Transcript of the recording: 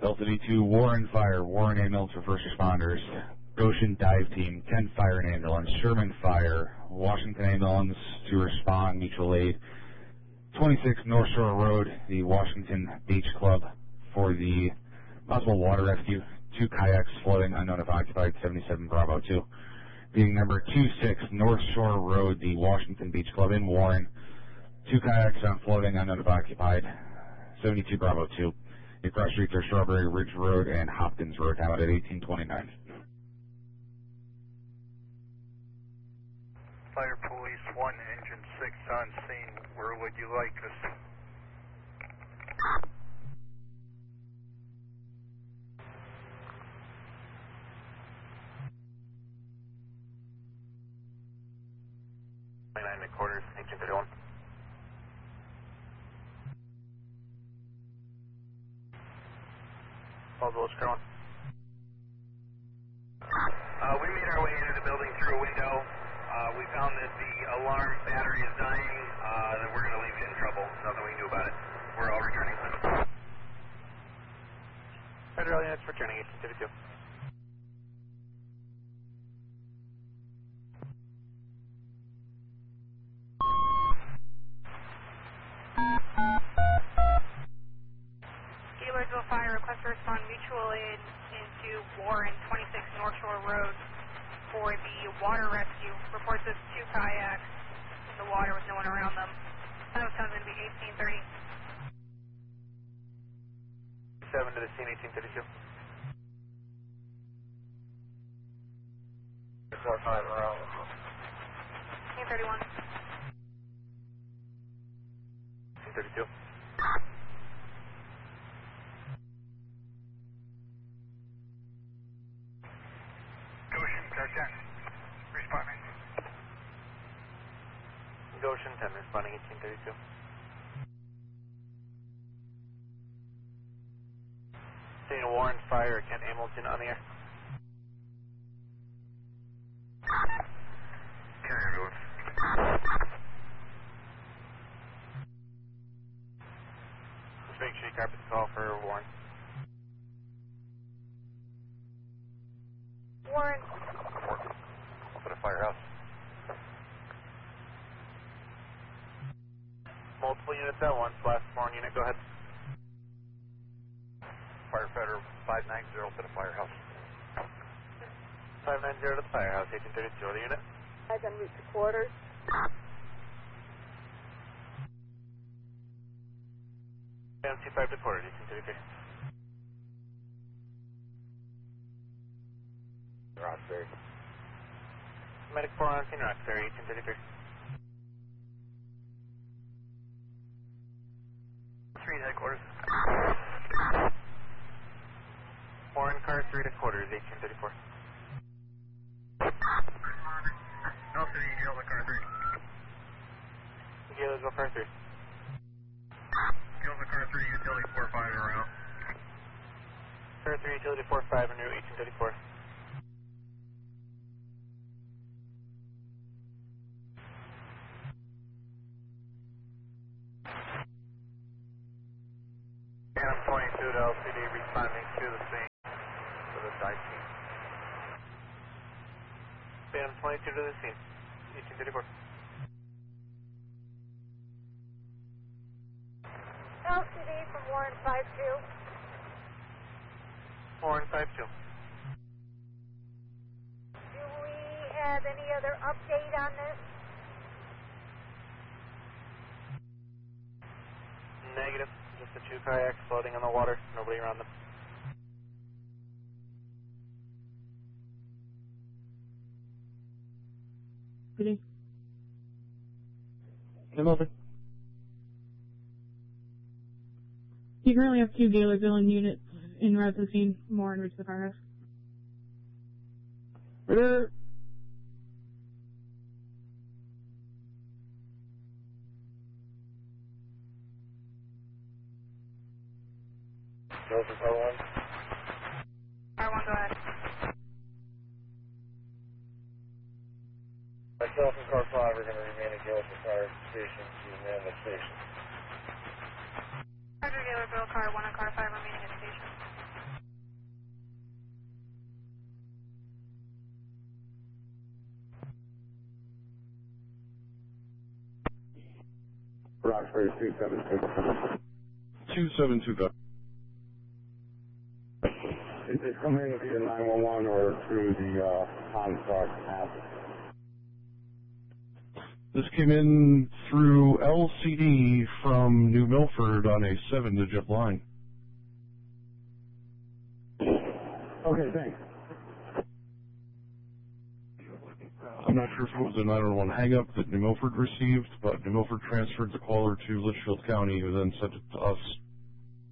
L32, Warren Fire, Warren Ambulance for first responders, Goshen Dive Team, 10 Fire and Ambulance, Sherman Fire, Washington Ambulance to respond, mutual aid, 26 North Shore Road, the Washington Beach Club for the possible water rescue, 2 kayaks floating, unknown if occupied, 77 Bravo 2. Being number 26 North Shore Road, the Washington Beach Club in Warren, 2 kayaks on floating, unknown if occupied, 72 Bravo 2. The cross streets are Strawberry Ridge Road and Hopkins Road, now at 1829. Fire Police 1, Engine 6 on scene. Where would you like us? Quarters, Engine 31. Oswald Strong. We made our way into the building through a window. We found that the alarm battery is dying, and we're going to leave you in trouble. Nothing we can do about it. We're all returning. Federal units returning, 1832. Gailersville Fire, request to respond mutual aid into Warren, 26 North Shore Road for the water rescue. Reports of 2 kayaks in the water with no one around them. That was going to be 1830. 7 to the scene, 1832. 4-5 around. 1831. 1832. Goshen, car 10. Responding. Goshen 10, responding 1832. Seeing a Warren Fire, Kent Hamilton on the air. Carrier ambulance. Just make sure you carpet the call for Warren. Warren. Open a firehouse. Multiple units at once. Last Warren unit, go ahead. Firefighter 590, open a firehouse. 590 to the firehouse, 1832. Other unit? Guys en route to quarters. MC5 to quarters, 1833. Roxbury. Medic 4 on scene, Roxbury, 1833. 3 headquarters. Warren car 3 to quarters, 1834. North City, Gilbert car 3. Gailersville car 3. Gilbert car 3, utility 4-5 around. Car 3, utility 4-5 en route, 1834. Phantom 22 to LCD responding to the scene for the dive team. Phantom 22 to the scene, 1834. LCD from Warren 52. Warren 52. Do we have any other update on this? Negative. Just the 2 kayaks floating on the water. Nobody around them. Good. Hamilton. You currently have 2 Gailersville units en route to the scene. More en route to the firehouse. River. Go for car 1. Car 1, go ahead. Myself and car 5 are going to remain at Gilbert Fire Station to man the station. Roger, Gailersville, car 1 and car 5 remaining at station. Roxbury 272. 272. It's coming in via 911 or through the Comstock app. This came in through LCD from New Milford on a 7-digit line. Okay, thanks. I'm not sure if it was a 911 hang-up that New Milford received, but New Milford transferred the caller to Litchfield County, who then sent it to us